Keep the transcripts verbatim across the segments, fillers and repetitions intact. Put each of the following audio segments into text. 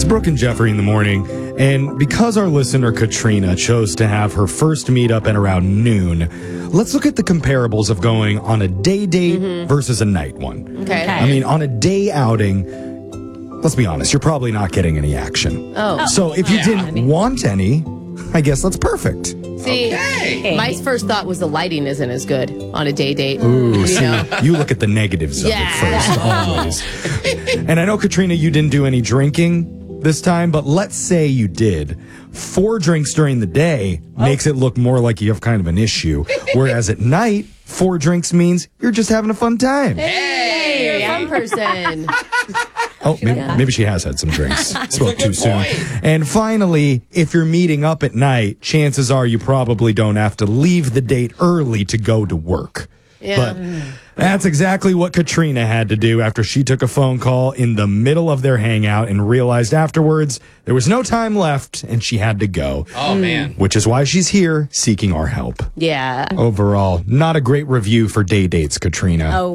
Brooke and Jeffrey in the morning, and because our listener Katrina chose to have her first meetup at around noon, let's look at the comparables of going on a day date mm-hmm. versus a night one. Okay. okay. I mean, on a day outing, let's be honest, you're probably not getting any action. Oh. So if you yeah. didn't I mean, want any, I guess that's perfect. See, okay. my first thought was the lighting isn't as good on a day date. Ooh, you see, know? you look at the negatives of Yeah. it first, always. And I know, Katrina, you didn't do any drinking this time, but let's say you did. Four drinks during the day oh. makes it look more like you have kind of an issue, whereas at night, four drinks means you're just having a fun time. Hey, you're a fun person. Oh, maybe, maybe she has had some drinks. Spoke too soon. And finally, if you're meeting up at night, chances are you probably don't have to leave the date early to go to work. Yeah. But that's exactly what Katrina had to do after she took a phone call in the middle of their hangout and realized afterwards there was no time left and she had to go. Oh, man. Which is why she's here seeking our help. Yeah. Overall, not a great review for day dates, Katrina. Oh.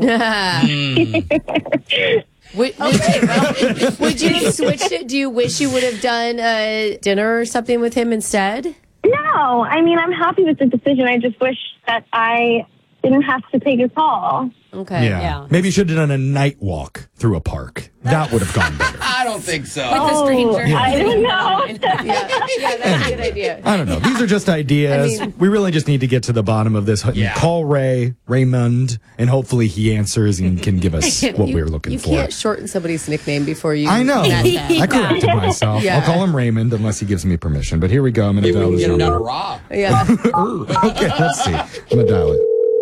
mm. Would, okay, well, would you have switched it? Do you wish you would have done a dinner or something with him instead? No. I mean, I'm happy with the decision. I just wish that I didn't have to take a call. Okay. Yeah. yeah. Maybe you should have done a night walk through a park. That would have gone better. I don't think so. With a stranger. Yeah. I don't know. yeah. yeah, that's a good idea. I don't know. These are just ideas. I mean, we really just need to get to the bottom of this. Yeah. Call Ray, Raymond, and hopefully he answers and can give us what you, we're looking you for. You can't shorten somebody's nickname before you. I know. I I corrected myself. Yeah. I'll call him Raymond unless he gives me permission. But here we go. I'm going to Maybe dial we his can get number. another Rob. Yeah. Okay, let's see. I'm going to dial it.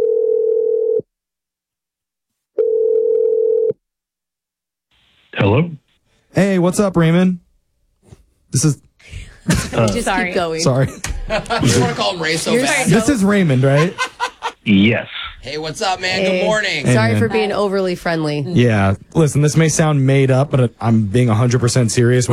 Hello? Hey, what's up, Raymond? This is... Uh, just sorry. keep going. Sorry. You want to call him Ray so You're bad. so- This is Raymond, right? Yes. Hey, what's up, man? Hey. Good morning. Hey, Sorry man. for being overly friendly. Yeah. Listen, this may sound made up, but I'm being one hundred percent serious.